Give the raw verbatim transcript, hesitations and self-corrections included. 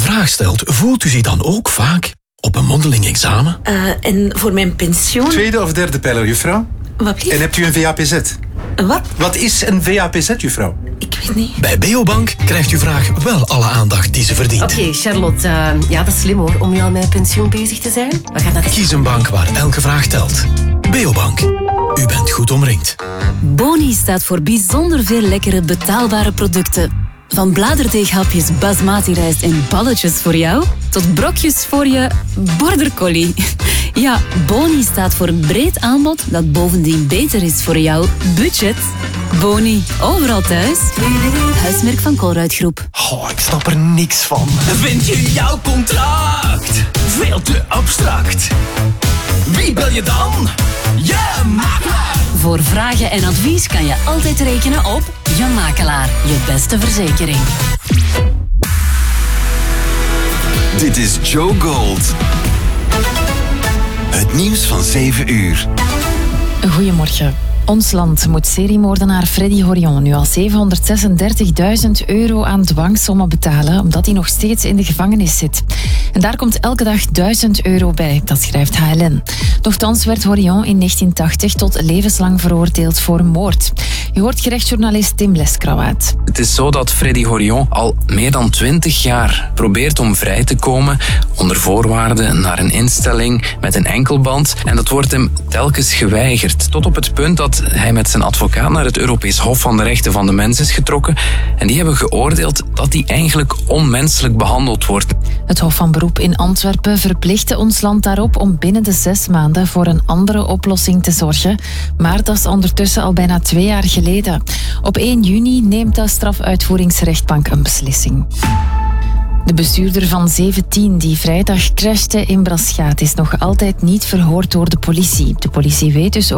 vraag stelt, voelt u zich dan ook vaak op een mondeling examen? Uh, en voor mijn pensioen... Tweede of derde pijler, juffrouw? Wat blieft? En hebt u een V A P Z? Wat? Wat is een V A P Z, juffrouw? Ik weet niet. Bij Beobank krijgt uw vraag wel alle aandacht die ze verdient. Oké, okay, Charlotte. Uh, ja, dat is slim hoor, om nu al met pensioen bezig te zijn. We gaan dat eens... Kies een bank waar elke vraag telt. Beobank. U bent goed omringd. Boni staat voor bijzonder veel lekkere betaalbare producten. Van bladerdeeghapjes basmati rijst en balletjes voor jou, tot brokjes voor je border collie. Ja, Boni staat voor een breed aanbod dat bovendien beter is voor jouw budget. Boni, overal thuis. Huismerk van Colruyt-groep. Oh, ik snap er niks van. Vind je jouw contract veel te abstract? Wie bel je dan? Je makelaar! Voor vragen en advies kan je altijd rekenen op Je Makelaar, je beste verzekering. Dit is Joe Gold. Het nieuws van zeven uur. Goedemorgen. Ons land moet seriemoordenaar Freddy Horion nu al zevenhonderdzesendertigduizend euro aan dwangsommen betalen, omdat hij nog steeds in de gevangenis zit. En daar komt elke dag duizend euro bij, dat schrijft H L N. Nochtans werd Horion in negentien tachtig tot levenslang veroordeeld voor moord. Je hoort gerechtsjournalist Tim Leskrauwaat. Het is zo dat Freddy Horion al meer dan twintig jaar probeert om vrij te komen, onder voorwaarden naar een instelling met een enkelband. En dat wordt hem telkens geweigerd, tot op het punt dat hij met zijn advocaat naar het Europees Hof van de Rechten van de Mens is getrokken. En die hebben geoordeeld dat hij eigenlijk onmenselijk behandeld wordt. Het Hof van Beroep in Antwerpen verplichtte ons land daarop om binnen de zes maanden voor een andere oplossing te zorgen. Maar dat is ondertussen al bijna twee jaar geleden. Op één juni neemt de strafuitvoeringsrechtbank een beslissing. De bestuurder van zeventien die vrijdag crashte in Braschaat is nog altijd niet verhoord door de politie. De politie weet dus